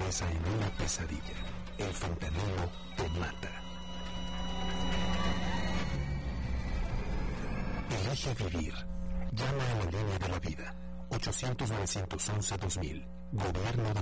conviértesa en una pesadilla. El fentanilo te mata. Elige vivir. Llama a la línea de la vida. 800-911-2000. Gobierno de